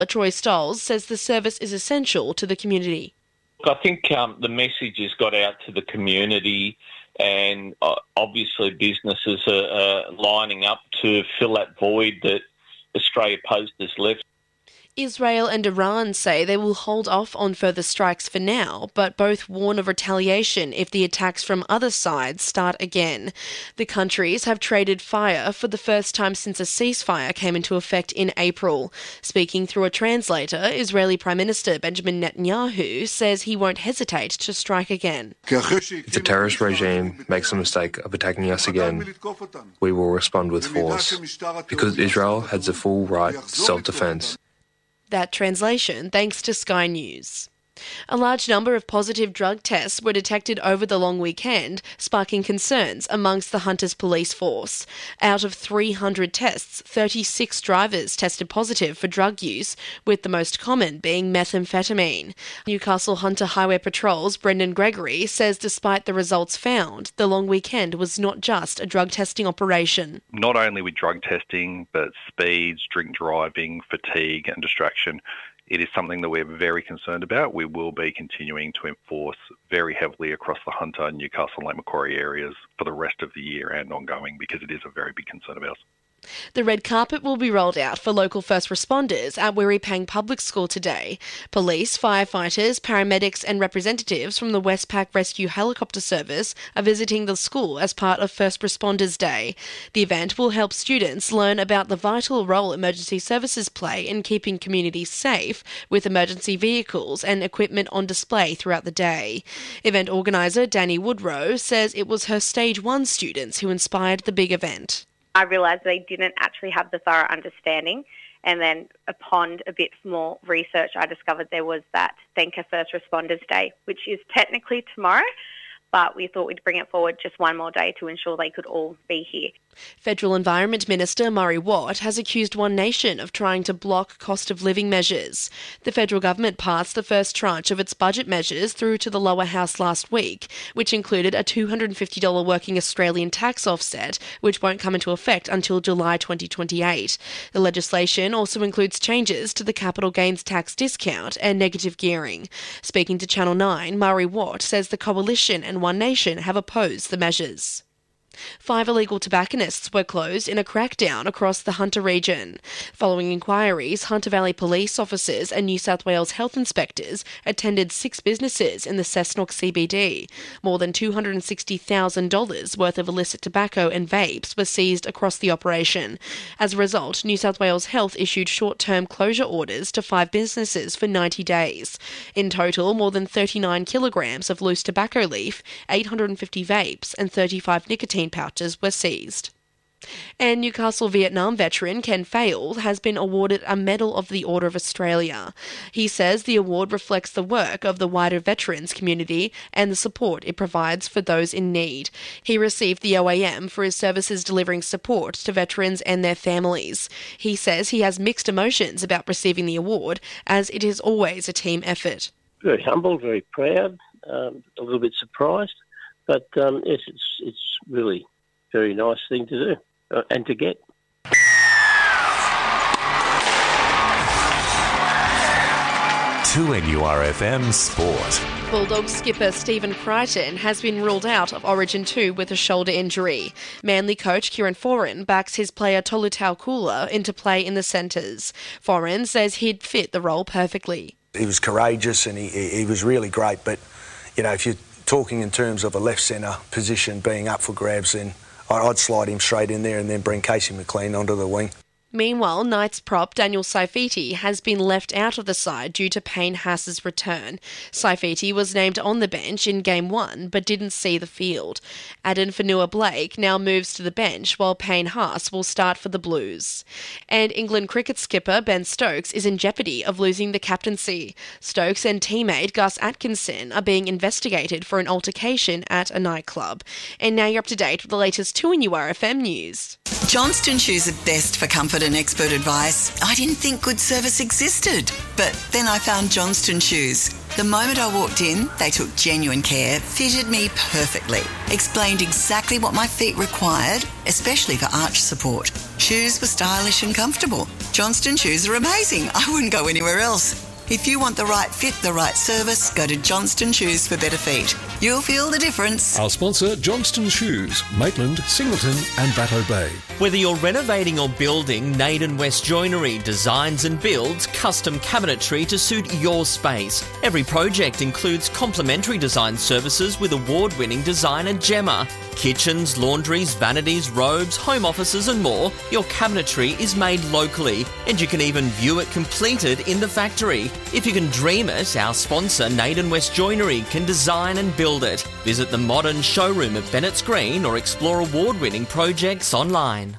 Troy Stolz says the service is essential to the community. I think the message has got out to the community, and obviously businesses are lining up to fill that void that Australia Post has left. Israel and Iran say they will hold off on further strikes for now, but both warn of retaliation if the attacks from other sides start again. The countries have traded fire for the first time since a ceasefire came into effect in April. Speaking through a translator, Israeli Prime Minister Benjamin Netanyahu says he won't hesitate to strike again. If the terrorist regime makes the mistake of attacking us again, we will respond with force, because Israel has the full right to self-defense. That translation thanks to Sky News. A large number of positive drug tests were detected over the long weekend, sparking concerns amongst the Hunters police force. Out of 300 tests, 36 drivers tested positive for drug use, with the most common being methamphetamine. Newcastle Hunter Highway Patrol's Brendan Gregory says despite the results found, the long weekend was not just a drug testing operation. Not only with drug testing, but speeds, drink driving, fatigue and distraction. It is something that we're very concerned about. We will be continuing to enforce very heavily across the Hunter, Newcastle and Lake Macquarie areas for the rest of the year and ongoing, because it is a very big concern of ours. The red carpet will be rolled out for local first responders at Wirripang Public School today. Police, firefighters, paramedics and representatives from the Westpac Rescue Helicopter Service are visiting the school as part of First Responders Day. The event will help students learn about the vital role emergency services play in keeping communities safe, with emergency vehicles and equipment on display throughout the day. Event organiser Danny Woodrow says it was her Stage 1 students who inspired the big event. I realised they didn't actually have the thorough understanding, and then upon a bit more research I discovered there was that Thenka First Responders Day, which is technically tomorrow, but we thought we'd bring it forward just one more day to ensure they could all be here. Federal Environment Minister Murray Watt has accused One Nation of trying to block cost of living measures. The federal government passed the first tranche of its budget measures through to the lower house last week, which included a $250 working Australian tax offset, which won't come into effect until July 2028. The legislation also includes changes to the capital gains tax discount and negative gearing. Speaking to Channel 9, Murray Watt says the Coalition and One Nation have opposed the measures. 5 illegal tobacconists were closed in a crackdown across the Hunter region. Following inquiries, Hunter Valley police officers and New South Wales health inspectors attended 6 businesses in the Cessnock CBD. More than $260,000 worth of illicit tobacco and vapes were seized across the operation. As a result, New South Wales Health issued short-term closure orders to 5 businesses for 90 days. In total, more than 39 kilograms of loose tobacco leaf, 850 vapes and 35 nicotine pouches were seized. And Newcastle Vietnam veteran Ken Fail has been awarded a Medal of the Order of Australia. He says the award reflects the work of the wider veterans community and the support it provides for those in need. He received the OAM for his services delivering support to veterans and their families. He says he has mixed emotions about receiving the award, as it is always a team effort. Very humble, very proud, a little bit surprised. But yes, it's really a very nice thing to do and to get. 2NURFM Sport. Bulldogs skipper Stephen Crichton has been ruled out of Origin 2 with a shoulder injury. Manly coach Kieran Foran backs his player Tolu Taukula into play in the centres. Foran says he'd fit the role perfectly. He was courageous and he was really great, but, you know, if you're talking in terms of a left centre position being up for grabs, then I'd slide him straight in there and then bring Casey McLean onto the wing. Meanwhile, Knights prop Daniel Saifiti has been left out of the side due to Payne Haas's return. Saifiti was named on the bench in Game 1 but didn't see the field. Aden Fanua-Blake now moves to the bench while Payne Haas will start for the Blues. And England cricket skipper Ben Stokes is in jeopardy of losing the captaincy. Stokes and teammate Gus Atkinson are being investigated for an altercation at a nightclub. And now you're up to date with the latest 2NURFM news. Johnston Shoes are best for comfort and expert advice. I didn't think good service existed, but then I found Johnston Shoes. The moment I walked in, they took genuine care, fitted me perfectly, explained exactly what my feet required, especially for arch support. Shoes shoes were stylish and comfortable. Johnston Shoes are amazing. I wouldn't go anywhere else. If you want the right fit, the right service, go to Johnston Shoes for better feet. You'll feel the difference. Our sponsor, Johnston Shoes, Maitland, Singleton and Batto Bay. Whether you're renovating or building, Naden West Joinery designs and builds custom cabinetry to suit your space. Every project includes complimentary design services with award-winning designer Gemma. Kitchens, laundries, vanities, robes, home offices and more. Your cabinetry is made locally and you can even view it completed in the factory. If you can dream it, our sponsor Naden West Joinery can design and build it. Visit the modern showroom at Bennett's Green or explore award-winning projects online.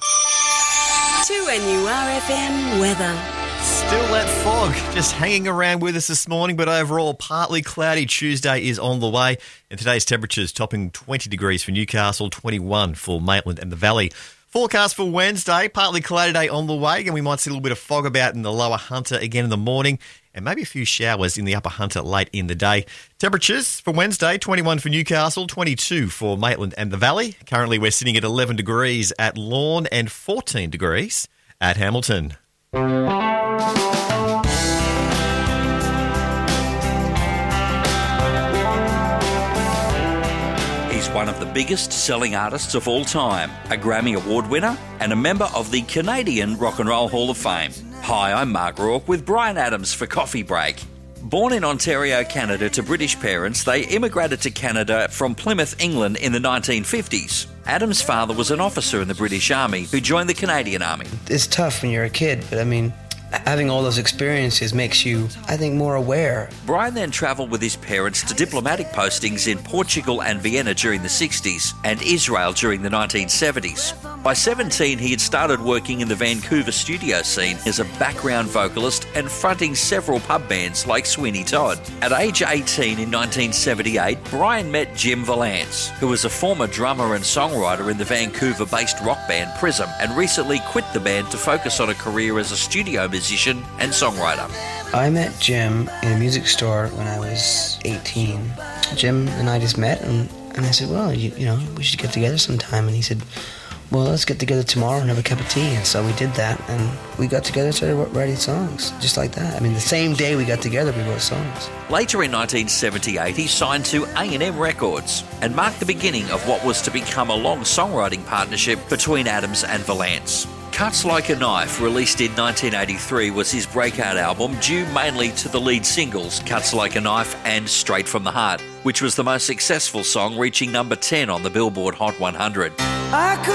2NURFM weather. Still that fog just hanging around with us this morning, but overall partly cloudy. Tuesday is on the way, and today's temperatures topping 20 degrees for Newcastle, 21 for Maitland and the Valley. Forecast for Wednesday, partly cloudy day on the way, and we might see a little bit of fog about in the lower Hunter again in the morning, and maybe a few showers in the upper Hunter late in the day. Temperatures for Wednesday, 21 for Newcastle, 22 for Maitland and the Valley. Currently we're sitting at 11 degrees at Lorne and 14 degrees at Hamilton. He's one of the biggest selling artists of all time, a Grammy Award winner and a member of the Canadian Rock and Roll Hall of Fame. Hi, I'm Mark Rourke with Bryan Adams for Coffee Break. Born in Ontario, Canada to British parents, they immigrated to Canada from Plymouth, England in the 1950s. Adam's father was an officer in the British Army who joined the Canadian Army. It's tough when you're a kid, but I mean, having all those experiences makes you, I think, more aware. Bryan then travelled with his parents to diplomatic postings in Portugal and Vienna during the 60s and Israel during the 1970s. By 17, he had started working in the Vancouver studio scene as a background vocalist and fronting several pub bands like Sweeney Todd. At age 18 in 1978, Bryan met Jim Vallance, who was a former drummer and songwriter in the Vancouver-based rock band Prism and recently quit the band to focus on a career as a studio musician and songwriter. I met Jim in a music store when I was 18. Jim and I just met, and I said, well, you know, we should get together sometime. And he said, well, let's get together tomorrow and have a cup of tea. And so we did that, and we got together and started writing songs, just like that. I mean, the same day we got together, we wrote songs. Later in 1978, he signed to A&M Records and marked the beginning of what was to become a long songwriting partnership between Adams and Vallance. Cuts Like a Knife, released in 1983, was his breakout album, due mainly to the lead singles Cuts Like a Knife and Straight from the Heart, which was the most successful song, reaching number 10 on the Billboard Hot 100.